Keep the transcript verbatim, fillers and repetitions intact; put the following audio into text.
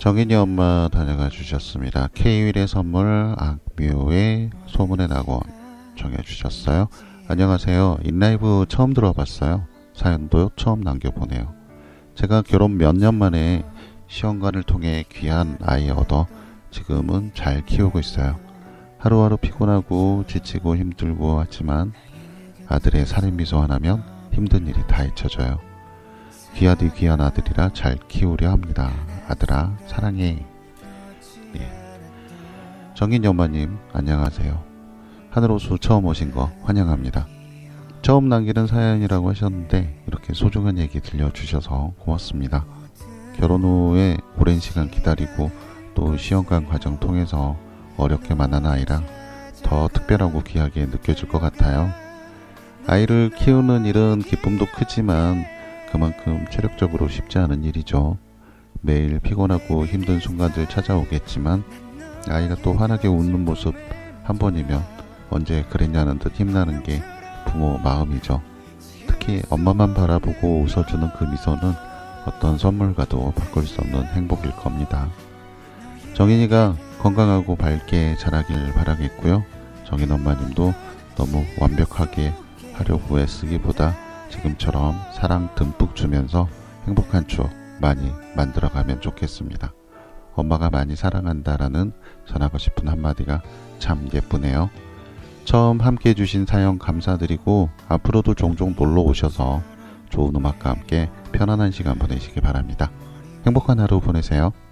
정인이 엄마 다녀가 주셨습니다. K윌의 선물 악뮤의 소문의 낙원 정해 주셨어요. 안녕하세요. 인라이브 처음 들어봤어요. 사연도 처음 남겨보네요. 제가 결혼 몇 년 만에 시험관을 통해 귀한 아이 얻어 지금은 잘 키우고 있어요. 하루하루 피곤하고 지치고 힘들고 하지만 아들의 살인미소 하나면 힘든 일이 다 잊혀져요. 귀하디 귀한 아들이라 잘 키우려 합니다. 아들아 사랑해. 예. 정인이 엄마님 안녕하세요. 하늘호수 처음 오신 거 환영합니다. 처음 남기는 사연이라고 하셨는데 이렇게 소중한 얘기 들려주셔서 고맙습니다. 결혼 후에 오랜 시간 기다리고 또 시험관 과정 통해서 어렵게 만난 아이라 더 특별하고 귀하게 느껴질 것 같아요. 아이를 키우는 일은 기쁨도 크지만 그만큼 체력적으로 쉽지 않은 일이죠. 매일 피곤하고 힘든 순간들 찾아오겠지만 아이가 또 환하게 웃는 모습 한 번이면 언제 그랬냐는 듯 힘나는 게 부모 마음이죠. 특히 엄마만 바라보고 웃어주는 그 미소는 어떤 선물과도 바꿀 수 없는 행복일 겁니다. 정인이가 건강하고 밝게 자라길 바라겠고요. 정인 엄마님도 너무 완벽하게 하려고 애쓰기보다 지금처럼 사랑 듬뿍 주면서 행복한 추억 많이 만들어가면 좋겠습니다. 엄마가 많이 사랑한다라는 전하고 싶은 한마디가 참 예쁘네요. 처음 함께 해주신 사연 감사드리고 앞으로도 종종 놀러 오셔서 좋은 음악과 함께 편안한 시간 보내시기 바랍니다. 행복한 하루 보내세요.